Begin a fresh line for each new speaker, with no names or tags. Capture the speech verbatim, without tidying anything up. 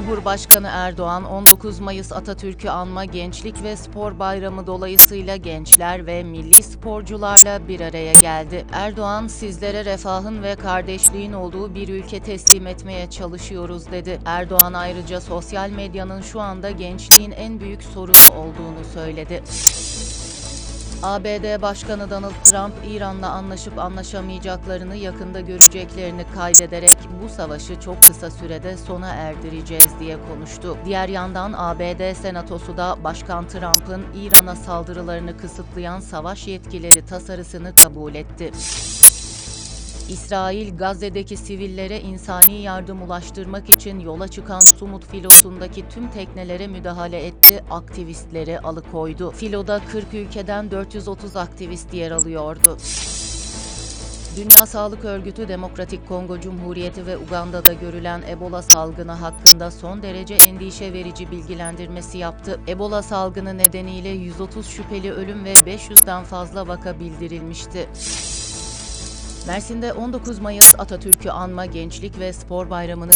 Cumhurbaşkanı Erdoğan, on dokuz Mayıs Atatürk'ü anma Gençlik ve Spor Bayramı dolayısıyla gençler ve milli sporcularla bir araya geldi. Erdoğan, "Sizlere refahın ve kardeşliğin olduğu bir ülke teslim etmeye çalışıyoruz," dedi. Erdoğan ayrıca sosyal medyanın şu anda gençliğin en büyük sorunu olduğunu söyledi. A B D Başkanı Donald Trump, İran'la anlaşıp anlaşamayacaklarını yakında göreceklerini kaydederek bu savaşı çok kısa sürede sona erdireceğiz diye konuştu. Diğer yandan A B D Senatosu da Başkan Trump'ın İran'a saldırılarını kısıtlayan savaş yetkileri tasarısını kabul etti. İsrail, Gazze'deki sivillere insani yardım ulaştırmak için yola çıkan Sumut filosundaki tüm teknelere müdahale etti, aktivistleri alıkoydu. Filoda kırk ülkeden dört yüz otuz aktivist yer alıyordu. Dünya Sağlık Örgütü, Demokratik Kongo Cumhuriyeti ve Uganda'da görülen Ebola salgını hakkında son derece endişe verici bilgilendirmesi yaptı. Ebola salgını nedeniyle yüz otuz şüpheli ölüm ve beş yüzden fazla vaka bildirilmişti. Mersin'de on dokuz Mayıs Atatürk'ü anma Gençlik ve Spor Bayramı'nı